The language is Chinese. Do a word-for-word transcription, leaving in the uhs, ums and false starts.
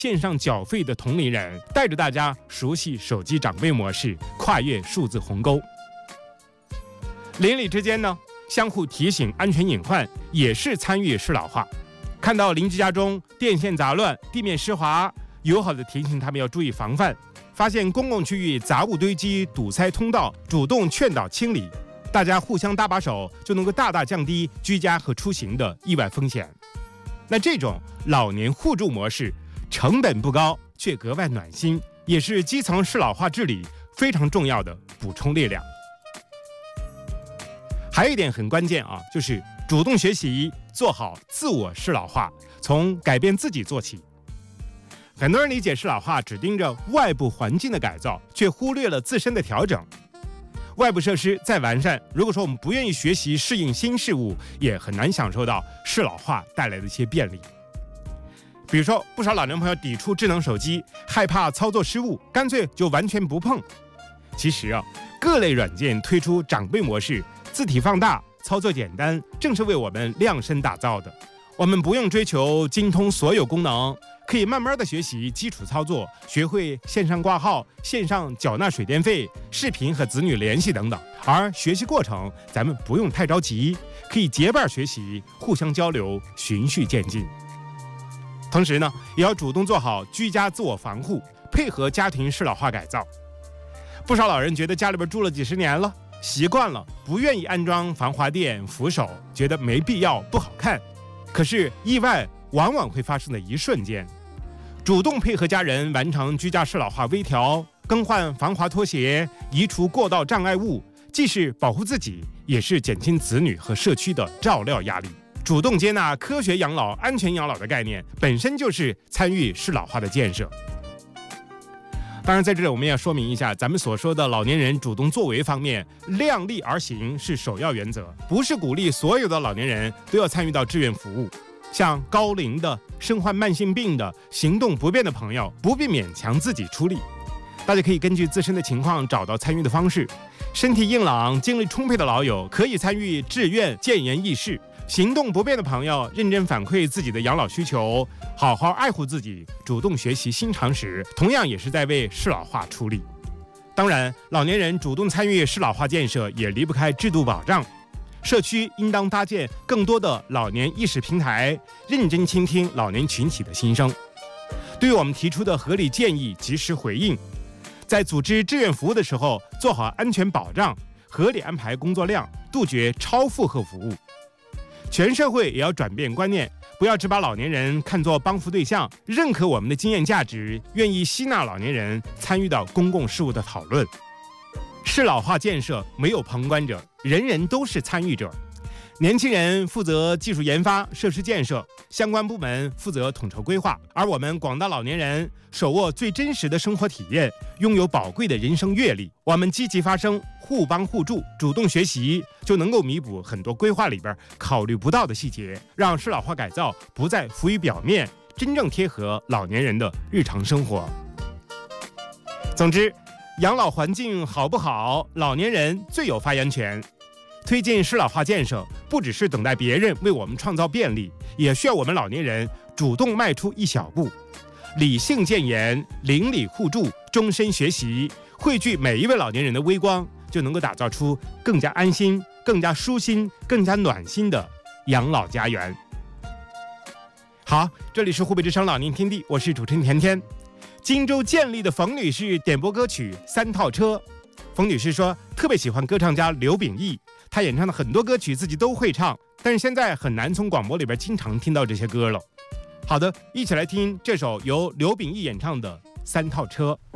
线上缴费的同龄人，带着大家熟悉手机长辈模式，跨越数字鸿沟。邻里之间呢，相互提醒安全隐患，也是参与适老化。看到邻居家中电线杂乱、地面湿滑，友好的提醒他们要注意防范。发现公共区域杂物堆积、堵塞通道，主动劝导清理，大家互相搭把手，就能够大大降低居家和出行的意外风险。那这种老年互助模式，成本不高，却格外暖心，也是基层适老化治理非常重要的补充力量。还有一点很关键啊，就是主动学习，做好自我适老化，从改变自己做起。很多人理解适老化只盯着外部环境的改造，却忽略了自身的调整。外部设施再完善，如果说我们不愿意学习适应新事物，也很难享受到适老化带来的一些便利。比如说，不少老年朋友抵触智能手机，害怕操作失误，干脆就完全不碰。其实啊，各类软件推出长辈模式，字体放大，操作简单，正是为我们量身打造的。我们不用追求精通所有功能，可以慢慢的学习基础操作，学会线上挂号、线上缴纳水电费、视频和子女联系等等。而学习过程，咱们不用太着急，可以结伴学习，互相交流，循序渐进。同时呢，也要主动做好居家自我防护，配合家庭适老化改造。不少老人觉得家里边住了几十年了，习惯了，不愿意安装防滑垫、扶手，觉得没必要，不好看。可是意外往往会发生在一瞬间，主动配合家人完成居家适老化微调，更换防滑拖鞋，移除过道障碍物，既是保护自己，也是减轻子女和社区的照料压力。主动接纳科学养老、安全养老的概念，本身就是参与适老化的建设。当然，在这里我们要说明一下，咱们所说的老年人主动作为方面，量力而行是首要原则，不是鼓励所有的老年人都要参与到志愿服务。像高龄的、身患慢性病的、行动不便的朋友，不必勉强自己出力。大家可以根据自身的情况找到参与的方式。身体硬朗、精力充沛的老友可以参与志愿建言议事。行动不便的朋友，认真反馈自己的养老需求，好好爱护自己，主动学习新常识，同样也是在为适老化出力。当然，老年人主动参与适老化建设，也离不开制度保障。社区应当搭建更多的老年意识平台，认真倾听老年群体的心声，对于我们提出的合理建议及时回应。在组织志愿服务的时候，做好安全保障，合理安排工作量，杜绝超负荷服务。全社会也要转变观念，不要只把老年人看作帮扶对象，认可我们的经验价值，愿意吸纳老年人参与到公共事务的讨论。适老化建设没有旁观者，人人都是参与者。年轻人负责技术研发、设施建设，相关部门负责统筹规划，而我们广大老年人手握最真实的生活体验，拥有宝贵的人生阅历。我们积极发声，互帮互助，主动学习，就能够弥补很多规划里边考虑不到的细节，让适老化改造不再浮于表面，真正贴合老年人的日常生活。总之，养老环境好不好，老年人最有发言权。推进适老化建设，不只是等待别人为我们创造便利，也需要我们老年人主动迈出一小步。理性建言，邻里互助，终身学习，汇聚每一位老年人的微光，就能够打造出更加安心、更加舒心、更加暖心的养老家园。好，这里是湖北之声老年天地，我是主持人甜甜。荆州建立的冯女士点播歌曲《三套车》。冯女士说，特别喜欢歌唱家刘秉义，她演唱的很多歌曲自己都会唱，但是现在很难从广播里边经常听到这些歌了。好的，一起来听这首由刘秉义演唱的《三套车》。